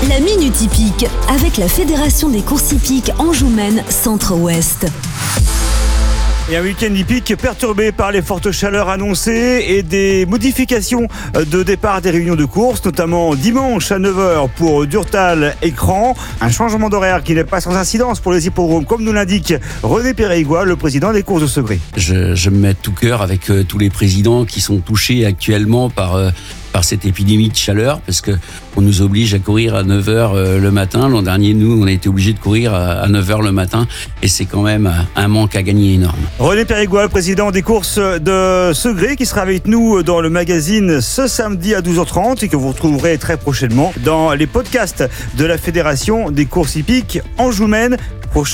La Minute Hippique avec la Fédération des courses hippiques Anjou-Maine Centre-Ouest. Et un week-end hippique perturbé par les fortes chaleurs annoncées et des modifications de départ des réunions de course, notamment dimanche à 9h pour Durtal et Cran. Un changement d'horaire qui n'est pas sans incidence pour les hippodromes, comme nous l'indique René Pérégois, le président des courses de Segré. Je me mets de tout cœur avec tous les présidents qui sont touchés actuellement par cette épidémie de chaleur, parce que on nous oblige à courir à 9h le matin. L'an dernier, nous, on a été obligés de courir à 9h le matin, et c'est quand même un manque à gagner énorme. René Pérégois, président des courses de Segré, qui sera avec nous dans le magazine ce samedi à 12h30 et que vous retrouverez très prochainement dans les podcasts de la Fédération des courses hippiques Anjou-Maine.